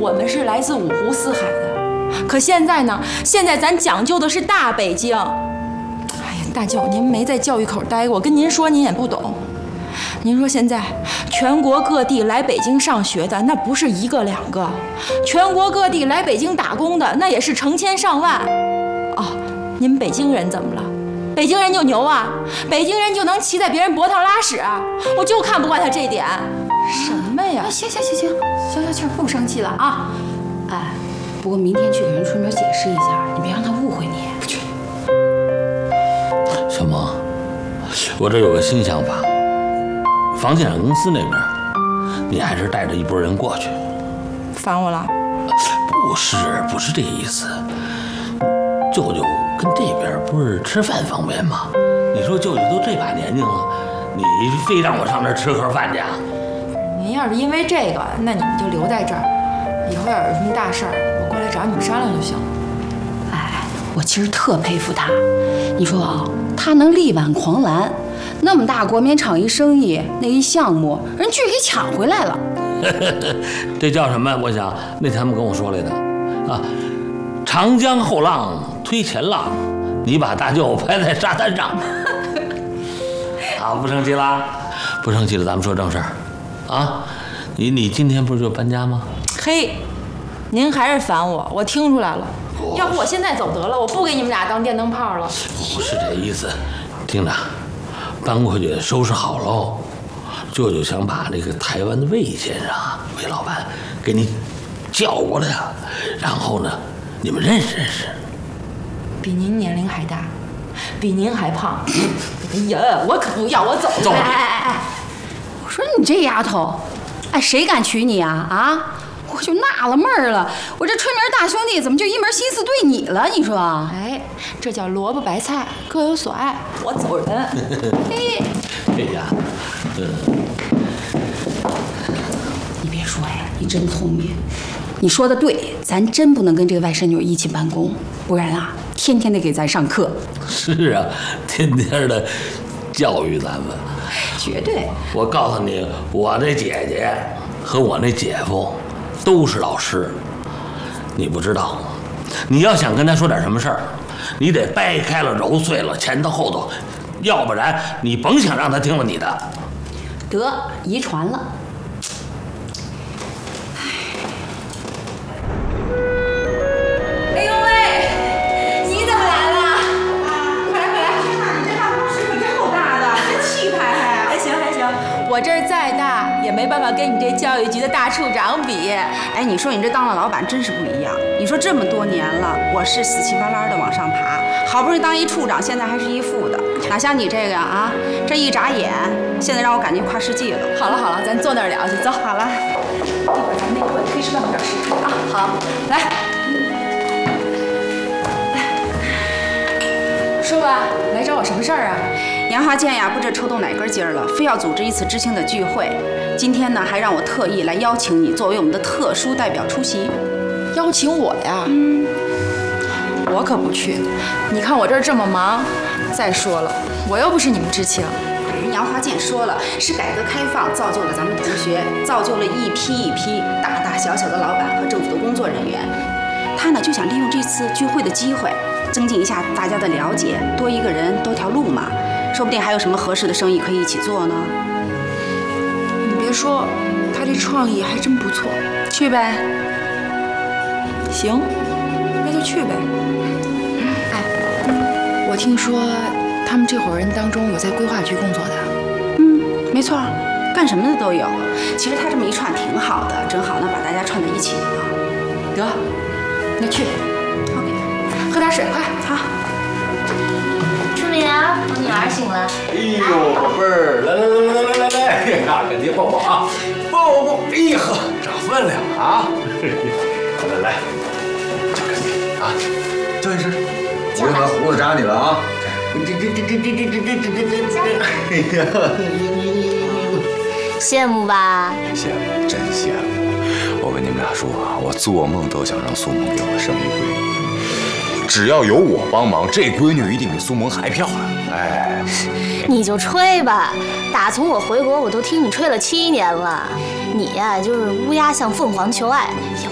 我们是来自五湖四海的。可现在呢？现在咱讲究的是大北京。哎呀，大舅，您没在教育口待过，我跟您说您也不懂。您说现在全国各地来北京上学的，那不是一个两个，全国各地来北京打工的，那也是成千上万。哦，您北京人怎么了？北京人就牛啊？北京人就能骑在别人脖头拉屎啊？我就看不惯他这一点。什么呀？ 行，消消气儿，不生气了啊！哎，不过明天去给人春苗解释一下，你别让他误会你。不去。 小萌，我这有个新想法。房地产公司那边，你还是带着一拨人过去。 烦我了？ 不是这意思。舅舅跟这边不是吃饭方便吗？你说舅舅都这把年纪了，你非让我上这儿吃盒饭去啊？ 您要是因为这个，那你们就留在这儿。以后要有什么大事儿，我过来找你们商量就行。 哎，我其实特佩服他。你说啊，他能力挽狂澜。那么大国棉厂一生意，那一项目人居然给抢回来了， 这叫什么？我想那天他们跟我说来的啊，长江后浪推前浪，你把大舅拍在沙滩上。好，不生气啦，不生气了，咱们说正事儿啊。你今天不是就搬家吗？ 嘿，您还是烦我，我听出来了。要不我现在走得了，我不给你们俩当电灯泡了。 不是这意思，听着。搬过去收拾好喽，舅舅想把这个台湾的魏先生魏老板给你叫过来啊，然后呢，你们认识认识。 比您年龄还大，比您还胖。哎呀，我可不要，我走了。 哎，我说你这丫头，哎，谁敢娶你啊？啊！我就纳了闷儿了，我这春明大兄弟怎么就一门心思对你了？你说？ 哎，这叫萝卜白菜各有所爱。我走人。 哎呀， 你别说呀，你真聪明。你说的对，咱真不能跟这个外甥女一起办公，不然啊，天天得给咱上课。 是啊，天天的教育咱们。 绝对。 我告诉你，我这姐姐和我那姐夫。都是老师，你不知道，你要想跟他说点什么事儿，你得掰开了揉碎了前头后头，要不然你甭想让他听了你的。 得，遗传了。 哎呦喂，你怎么来了？快来！ 天哪，你这办公室可真够大的，真气派还。 还行，我这儿再大也没办法跟你这教育局的大处长比。 哎，你说你这当了老板真是不一样。你说这么多年了，我是死气巴拉的往上爬，好不容易当一处长，现在还是一副的，哪像你这个啊，这一眨眼，现在让我感觉跨世纪了。 好了，咱坐那儿聊去，走。 好了，一会儿咱们那个会推迟半个小时啊。 好，来，说吧，来找我什么事儿啊？ 杨华健呀，不知抽动哪根筋了，非要组织一次知青的聚会。今天呢，还让我特意来邀请你作为我们的特殊代表出席。 邀请我呀？我可不去。你看我这儿这么忙，再说了，我又不是你们知青。 人杨华健说了，是改革开放造就了咱们同学，造就了一批一批大大小小的老板和政府的工作人员。他呢就想利用这次聚会的机会，增进一下大家的了解，多一个人多条路嘛，说不定还有什么合适的生意可以一起做呢。 你别说，他这创意还真不错。 去呗。 行，那就去呗。哎，我听说他们这伙人当中有在规划局工作的。 没错，干什么的都有。其实他这么一串挺好的，正好呢把大家串在一起了。 得，那去。OK， 喝点水，快。 好。 春明，我女儿醒了。 哎呦，宝贝儿，来，赶紧抱抱啊，抱！哎呀呵，长分量了啊！来，叫赶紧啊，叫一声， 别把胡子扎你了啊！哎呀， 羡慕吧？ 羡慕，真羡慕！我跟你们俩说啊，我做梦都想让苏萌给我生一闺女。只要有我帮忙，这闺女一定比苏萌还漂亮。哎， 你就吹吧，打从我回国，我都听你吹了7年了。你呀，就是乌鸦向凤凰求爱，也